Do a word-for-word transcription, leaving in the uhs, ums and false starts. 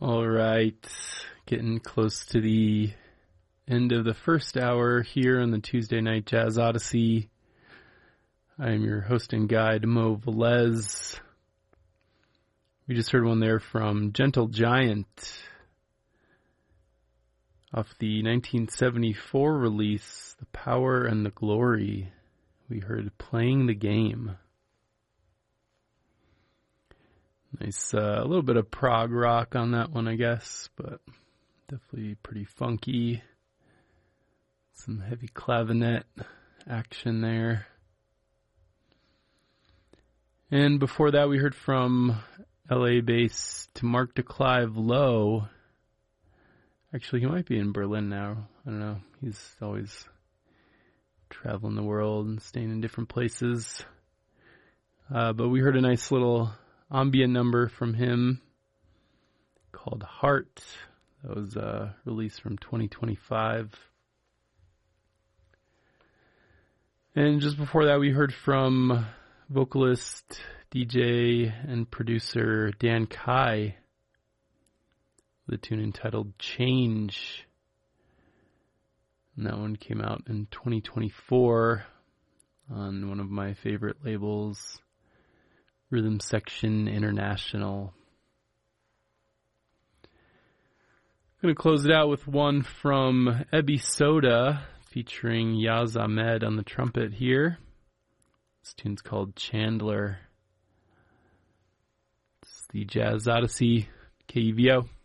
All right, getting close to the end of the first hour here on the Tuesday Night Jazz Odyssey. I am your host and guide, Mo Velez. We just heard one there from Gentle Giant off the nineteen seventy-four release, The Power and the Glory. We heard Playing the Game. Nice, uh, a little bit of prog rock on that one, I guess, but definitely pretty funky. Some heavy clavinet action there. And before that, we heard from L A-based Mark de Clive Lowe. Actually, he might be in Berlin now. I don't know. He's always traveling the world and staying in different places. Uh, but we heard a nice little ambient number from him called Heart. That was uh, released from twenty twenty-five. And just before that, we heard from vocalist, D J, and producer Dan Kai, the tune entitled Change. And that one came out in twenty twenty-four on one of my favorite labels, Rhythm Section International. I'm going to close it out with one from Ebby Soda featuring Yaz Ahmed on the trumpet here. This tune's called Chandler. It's the Jazz Odyssey, K E V O.